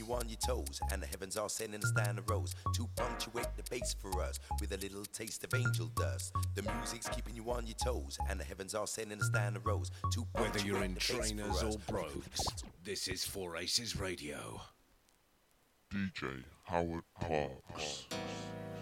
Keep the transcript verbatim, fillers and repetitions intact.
you on your toes, and the heavens are sending a stand of rose to punctuate the bass for us with a little taste of angel dust. The music's keeping you on your toes, and the heavens are sending a stand of rose to punctuate Whether you're in the bass trainers for us. or brogues, this is Four Aces Radio. D J Howard Parks.